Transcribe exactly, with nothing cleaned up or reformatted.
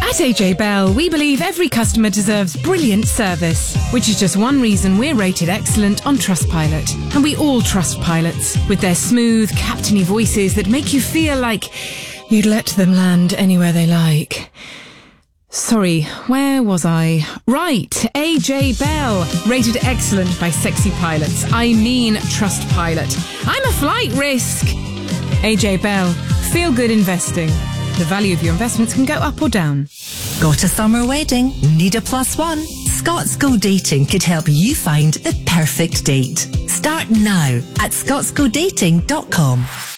At A J Bell, we believe every customer deserves brilliant service, which is just one reason we're rated excellent on Trustpilot. And we all trust pilots, with their smooth, captainy voices that make you feel like you'd let them land anywhere they like. Sorry, where was I? Right, A J Bell, rated excellent by sexy pilots. I mean Trustpilot. I'm a flight risk. A J Bell, feel good investing. The value of your investments can go up or down. Got a summer wedding? Need a plus one? Scots Go Dating could help you find the perfect date. Start now at scots go dating dot com.